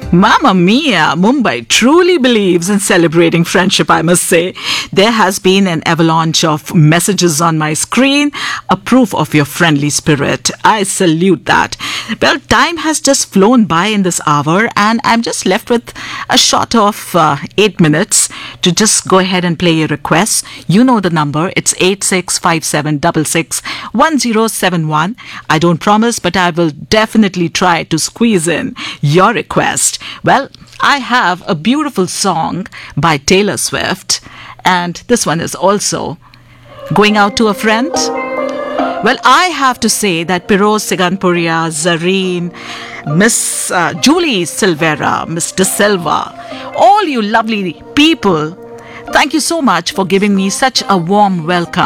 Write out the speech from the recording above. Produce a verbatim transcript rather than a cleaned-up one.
Mamma mia, Mumbai truly believes in celebrating friendship, I must say. There has been an avalanche of messages on my screen, a proof of your friendly spirit. I salute that. Well, time has just flown by in this hour, and I'm just left with a short of uh, eight minutes to just go ahead and play your requests. You know the number. It's eight six five seven six six one zero seven one. I don't promise, but I will definitely try to squeeze in your request. Well, I have a beautiful song by Taylor Swift, and this one is also going out to a friend. Well, I have to say that Piroz Siganpuria, Zareen, Miss uh, Julie Silvera, Miss De Silva, all you lovely people, thank you so much for giving me such a warm welcome.